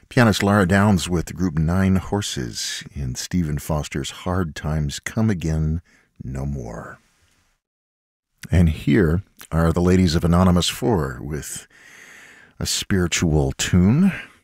Pianist Lara Downs with the group Nine Horses in Stephen Foster's Hard Times Come Again No More. And here are the ladies of Anonymous 4 with a spiritual tune